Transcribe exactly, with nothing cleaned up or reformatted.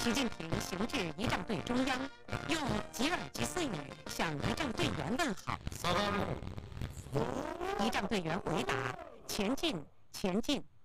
习近平行至仪仗队中央，用吉尔吉斯语向仪仗队员问好。仪仗队员回答：前进，前进。